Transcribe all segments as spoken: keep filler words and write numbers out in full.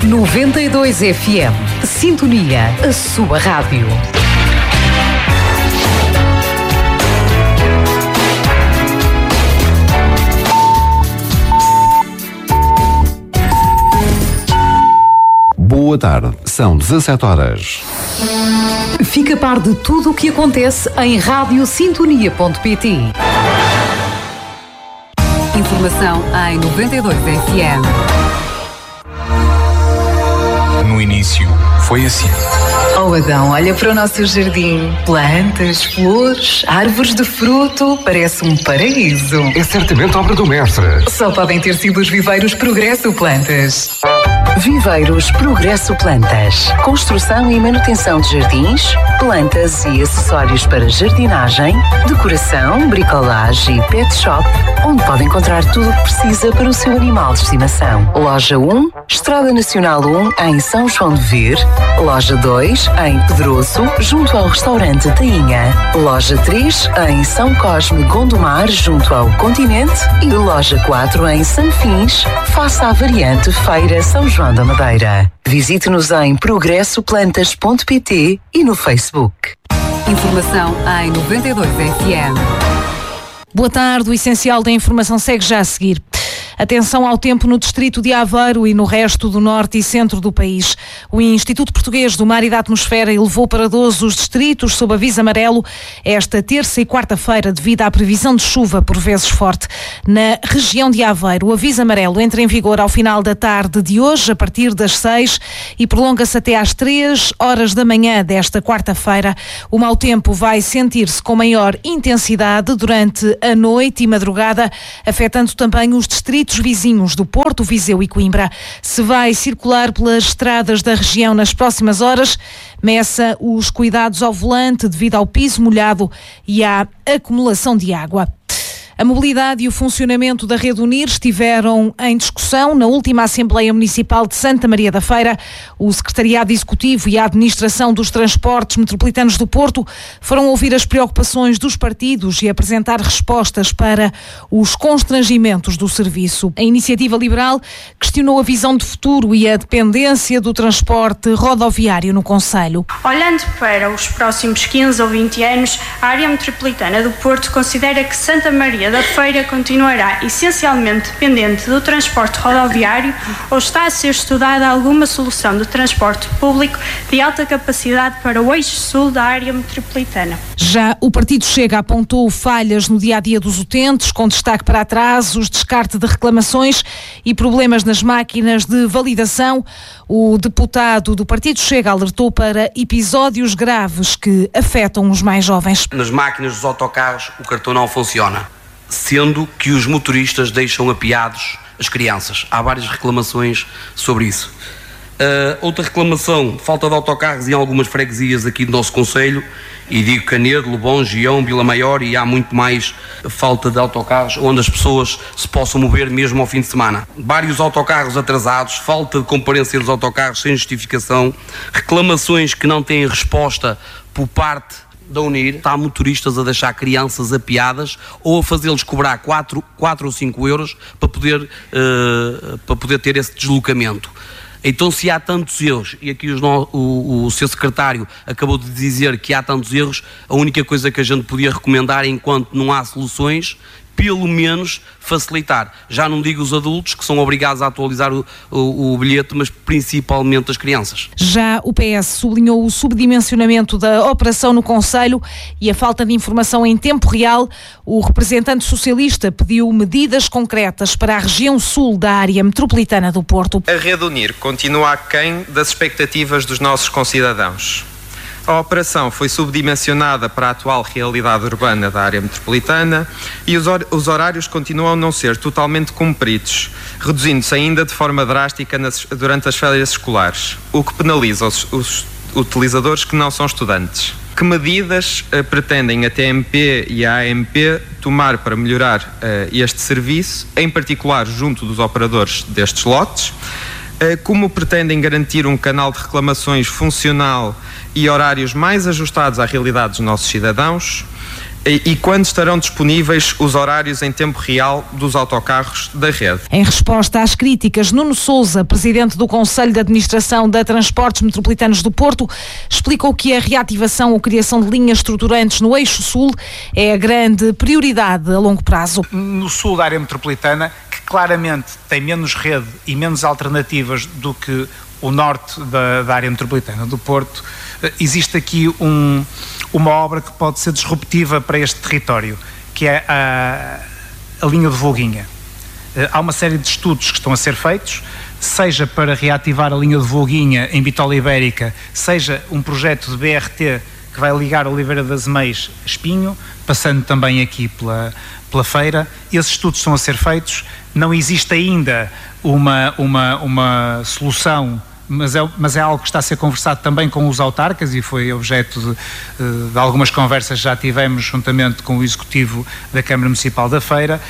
noventa e dois F M. Sintonia, a sua rádio. Boa tarde, são dezassete horas. Fica a par de tudo o que acontece em rádio sintonia ponto pt. Informação em noventa e dois F M. No início, foi assim. Oh Adão, olha para o nosso jardim. Plantas, flores, árvores de fruto. Parece um paraíso. É certamente obra do mestre. Só podem ter sido os viveiros Progresso Plantas. Viveiros Progresso Plantas. Construção e manutenção de jardins, plantas e acessórios para jardinagem, decoração, bricolagem e pet shop, onde pode encontrar tudo o que precisa para o seu animal de estimação. Loja um, Estrada Nacional um, em São João de Vir. Loja dois, em Pedroso, junto ao restaurante Tainha. Loja três, em São Cosme, Gondomar, junto ao Continente. E loja quatro, em Sanfins, face à variante Feira São João da Madeira. Visite-nos em progresso plantas ponto pt e no Facebook. Informação em noventa e dois F M. Boa tarde, o essencial da informação segue já a seguir. Atenção ao tempo no distrito de Aveiro e no resto do norte e centro do país. O Instituto Português do Mar e da Atmosfera elevou para doze os distritos sob aviso amarelo esta terça e quarta-feira devido à previsão de chuva, por vezes forte. Na região de Aveiro, o aviso amarelo entra em vigor ao final da tarde de hoje, a partir das seis, e prolonga-se até às três horas da manhã desta quarta-feira. O mau tempo vai sentir-se com maior intensidade durante a noite e madrugada, afetando também os distritos vizinhos do Porto, Viseu e Coimbra. Se vai circular pelas estradas da região nas próximas horas, meça os cuidados ao volante devido ao piso molhado e à acumulação de água. A mobilidade e o funcionamento da Rede Unir estiveram em discussão na última Assembleia Municipal de Santa Maria da Feira. O Secretariado Executivo e a Administração dos Transportes Metropolitanos do Porto foram ouvir as preocupações dos partidos e apresentar respostas para os constrangimentos do serviço. A Iniciativa Liberal questionou a visão de futuro e a dependência do transporte rodoviário no concelho. Olhando para os próximos quinze ou vinte anos, a área metropolitana do Porto considera que Santa Maria da Feira continuará essencialmente dependente do transporte rodoviário ou está a ser estudada alguma solução de transporte público de alta capacidade para o eixo sul da área metropolitana. Já o Partido Chega apontou falhas no dia-a-dia dos utentes, com destaque para atrasos, descarte de reclamações e problemas nas máquinas de validação. O deputado do Partido Chega alertou para episódios graves que afetam os mais jovens. Nas máquinas dos autocarros o cartão não funciona, sendo que os motoristas deixam apiados as crianças. Há várias reclamações sobre isso. Uh, outra reclamação, falta de autocarros em algumas freguesias aqui do nosso concelho, e digo Canedo, Lobão, Gião, Vila Maior, e há muito mais falta de autocarros onde as pessoas se possam mover mesmo ao fim de semana. Vários autocarros atrasados, falta de comparência dos autocarros sem justificação, reclamações que não têm resposta por parte da Unir. Há motoristas a deixar crianças apiadas ou a fazê-los cobrar quatro ou cinco euros para poder, uh, para poder ter esse deslocamento. Então, se há tantos erros, e aqui os no, o, o seu secretário acabou de dizer que há tantos erros, a única coisa que a gente podia recomendar, enquanto não há soluções, pelo menos facilitar. Já não digo os adultos, que são obrigados a atualizar o, o, o bilhete, mas principalmente as crianças. Já o P S sublinhou o subdimensionamento da operação no concelho e a falta de informação em tempo real. O representante socialista pediu medidas concretas para a região sul da área metropolitana do Porto. A Rede Unir continua aquém das expectativas dos nossos concidadãos. A operação foi subdimensionada para a atual realidade urbana da área metropolitana e os, hor- os horários continuam a não ser totalmente cumpridos, reduzindo-se ainda de forma drástica nas, durante as férias escolares, o que penaliza os, os utilizadores que não são estudantes. Que medidas uh, pretendem a T M P e a A M P tomar para melhorar uh, este serviço, em particular junto dos operadores destes lotes? Uh, como pretendem garantir um canal de reclamações funcional e horários mais ajustados à realidade dos nossos cidadãos? E, e quando estarão disponíveis os horários em tempo real dos autocarros da rede? Em resposta às críticas, Nuno Sousa, presidente do Conselho de Administração da Transportes Metropolitanos do Porto, explicou que a reativação ou criação de linhas estruturantes no eixo sul é a grande prioridade a longo prazo. No sul da área metropolitana, que claramente tem menos rede e menos alternativas do que o norte da, da área metropolitana do Porto, existe aqui um, uma obra que pode ser disruptiva para este território, que é a, a linha de Volguinha. Há uma série de estudos que estão a ser feitos, seja para reativar a linha de Volguinha em Bitola Ibérica, seja um projeto de B R T que vai ligar Oliveira das Meias a Espinho, passando também aqui pela, pela feira. Esses estudos estão a ser feitos, não existe ainda uma, uma, uma solução, mas é, mas é algo que está a ser conversado também com os autarcas e foi objeto de, de algumas conversas que já tivemos juntamente com o Executivo da Câmara Municipal da Feira.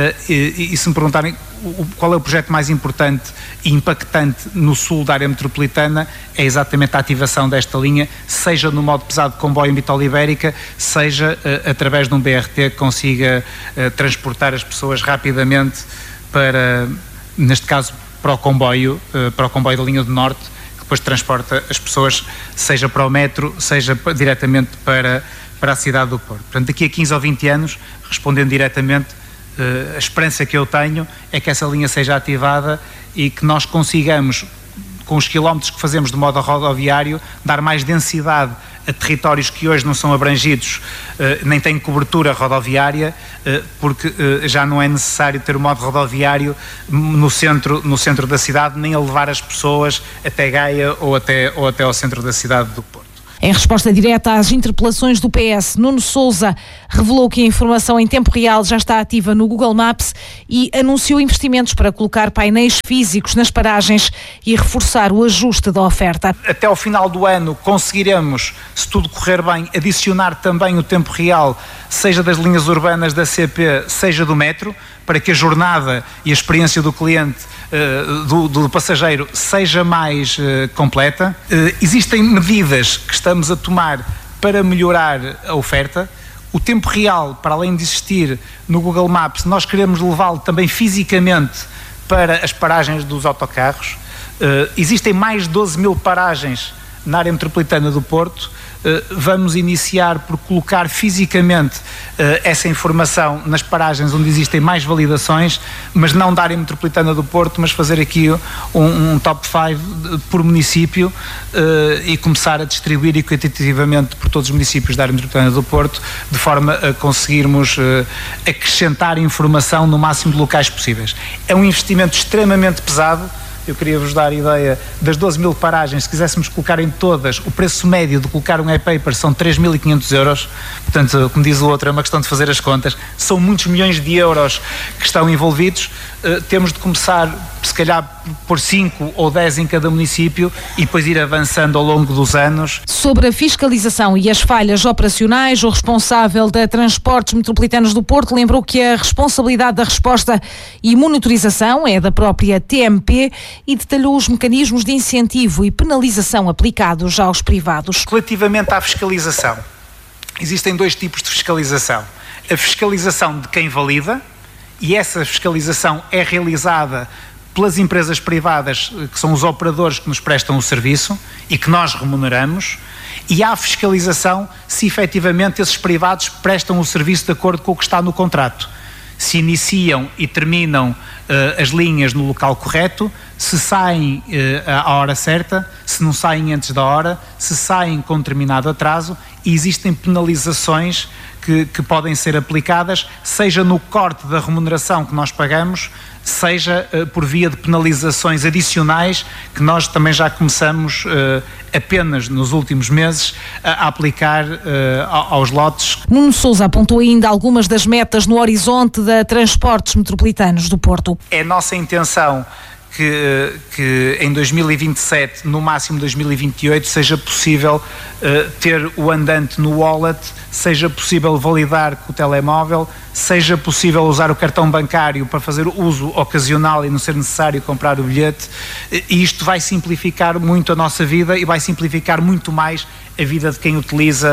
E, e se me perguntarem qual é o projeto mais importante e impactante no sul da área metropolitana, é exatamente a ativação desta linha, seja no modo pesado de comboio em Bitola Ibérica, seja uh, através de um B R T que consiga uh, transportar as pessoas rapidamente para, neste caso, para o comboio, uh, para o comboio da linha do Norte, que depois transporta as pessoas, seja para o metro, seja para, diretamente para, para a cidade do Porto. Portanto, daqui a quinze ou vinte anos, respondendo diretamente, uh, a esperança que eu tenho é que essa linha seja ativada e que nós consigamos, com os quilómetros que fazemos de modo rodoviário, dar mais densidade a territórios que hoje não são abrangidos, eh, nem têm cobertura rodoviária, eh, porque eh, já não é necessário ter o modo rodoviário no centro, no centro da cidade, nem a levar as pessoas até Gaia ou até, ou até ao centro da cidade do Porto. Em resposta direta às interpelações do P S, Nuno Sousa revelou que a informação em tempo real já está ativa no Google Maps e anunciou investimentos para colocar painéis físicos nas paragens e reforçar o ajuste da oferta. Até ao final do ano conseguiremos, se tudo correr bem, adicionar também o tempo real, seja das linhas urbanas da C P, seja do metro, para que a jornada e a experiência do cliente, uh, do, do passageiro, seja mais uh, completa. Uh, existem medidas que estamos a tomar para melhorar a oferta. O tempo real, para além de existir no Google Maps, nós queremos levá-lo também fisicamente para as paragens dos autocarros. Uh, existem mais de doze mil paragens na área metropolitana do Porto. Uh, vamos iniciar por colocar fisicamente uh, essa informação nas paragens onde existem mais validações, mas não da área metropolitana do Porto, mas fazer aqui um, um top cinco por município uh, e começar a distribuir equitativamente por todos os municípios da área metropolitana do Porto, de forma a conseguirmos uh, acrescentar informação no máximo de locais possíveis. É um investimento extremamente pesado. Eu queria vos dar a ideia das doze mil paragens, se quiséssemos colocar em todas, o preço médio de colocar um e-paper são três mil e quinhentos euros, portanto, como diz o outro, é uma questão de fazer as contas, são muitos milhões de euros que estão envolvidos, uh, temos de começar, se calhar, por cinco ou dez em cada município e depois ir avançando ao longo dos anos. Sobre a fiscalização e as falhas operacionais, o responsável da Transportes Metropolitanos do Porto lembrou que a responsabilidade da resposta e monitorização é da própria T M P e detalhou os mecanismos de incentivo e penalização aplicados aos privados. Relativamente à fiscalização, existem dois tipos de fiscalização. A fiscalização de quem valida, e essa fiscalização é realizada pelas empresas privadas, que são os operadores que nos prestam o serviço e que nós remuneramos, e há fiscalização se efetivamente esses privados prestam o serviço de acordo com o que está no contrato. Se iniciam e terminam uh, as linhas no local correto, se saem uh, à hora certa, se não saem antes da hora, se saem com determinado atraso, e existem penalizações que, que podem ser aplicadas, seja no corte da remuneração que nós pagamos, seja uh, por via de penalizações adicionais que nós também já começamos uh, apenas nos últimos meses a, a aplicar uh, aos lotes. Nuno Sousa apontou ainda algumas das metas no horizonte da Transportes Metropolitanos do Porto. É nossa intenção que, que em dois mil e vinte e sete, no máximo dois mil e vinte e oito, seja possível uh, ter o andante no wallet, seja possível validar com o telemóvel, seja possível usar o cartão bancário para fazer uso ocasional e não ser necessário comprar o bilhete. E isto vai simplificar muito a nossa vida e vai simplificar muito mais a vida de quem utiliza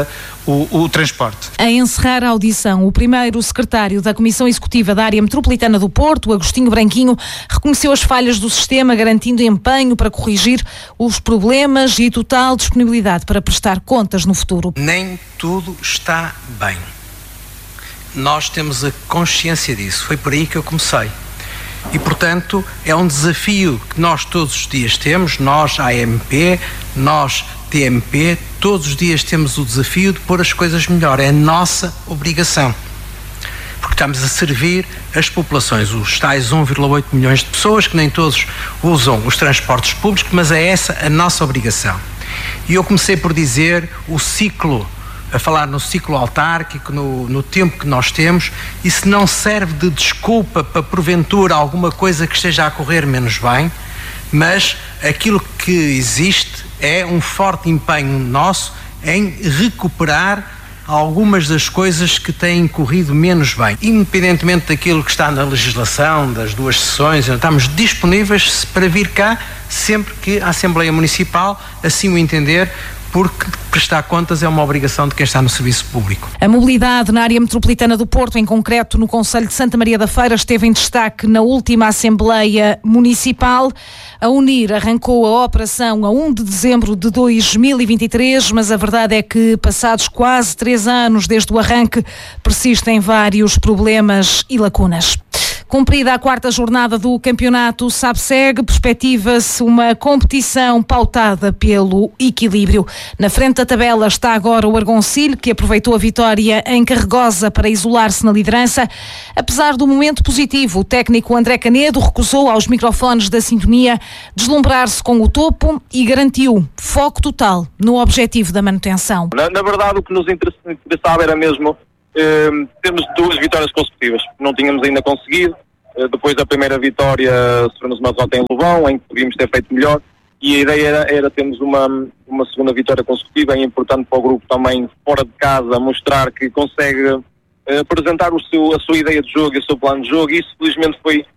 o, o transporte. A encerrar a audição, o primeiro secretário da Comissão Executiva da Área Metropolitana do Porto, Agostinho Branquinho, reconheceu as falhas do sistema, garantindo empenho para corrigir os problemas e total disponibilidade para prestar contas no futuro. Nem tudo está bem. Nós temos a consciência disso. Foi por aí que eu comecei. E, portanto, é um desafio que nós todos os dias temos, nós, A M P, nós, T M P, todos os dias temos o desafio de pôr as coisas melhor. É a nossa obrigação. Porque estamos a servir as populações, os tais um vírgula oito milhões de pessoas, que nem todos usam os transportes públicos, mas é essa a nossa obrigação. E eu comecei por dizer o ciclo, a falar no ciclo autárquico, no, no tempo que nós temos, isso não serve de desculpa para porventura alguma coisa que esteja a correr menos bem, mas aquilo que existe é um forte empenho nosso em recuperar algumas das coisas que têm corrido menos bem. Independentemente daquilo que está na legislação, das duas sessões, estamos disponíveis para vir cá sempre que a Assembleia Municipal assim o entender, porque prestar contas é uma obrigação de quem está no serviço público. A mobilidade na área metropolitana do Porto, em concreto no concelho de Santa Maria da Feira, esteve em destaque na última Assembleia Municipal. A UNIR arrancou a operação a um de dezembro de dois mil e vinte e três, mas a verdade é que, passados quase três anos desde o arranque, persistem vários problemas e lacunas. Cumprida a quarta jornada do campeonato SABSEG, perspectiva-se uma competição pautada pelo equilíbrio. Na frente da tabela está agora o Argoncilho, que aproveitou a vitória em Carregosa para isolar-se na liderança. Apesar do momento positivo, o técnico André Canedo recusou aos microfones da Sintonia deslumbrar-se com o topo e garantiu foco total no objetivo da manutenção. Na, na verdade, o que nos interessava era mesmo eh, termos duas vitórias consecutivas. Não tínhamos ainda conseguido. Depois da primeira vitória sofremos uma derrota em Lobão, em que podíamos ter feito melhor, e a ideia era, era termos uma, uma segunda vitória consecutiva. É importante para o grupo também, fora de casa, mostrar que consegue uh, apresentar o seu, a sua ideia de jogo e o seu plano de jogo, e isso felizmente foi,